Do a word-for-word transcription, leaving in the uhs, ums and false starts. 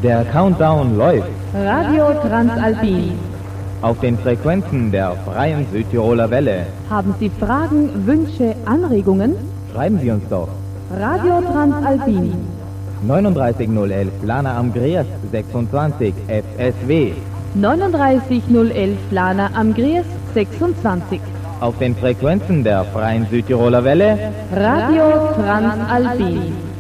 Der Countdown läuft. Radio Transalpin. Auf den Frequenzen der Freien Südtiroler Welle. Haben Sie Fragen, Wünsche, Anregungen? Schreiben Sie uns doch. Radio Transalpin. neununddreißig null elf Lana am Griers sechsundzwanzig F S W. neununddreißig null elf Lana am Griers sechsundzwanzig. Auf den Frequenzen der Freien Südtiroler Welle. Radio Transalpin.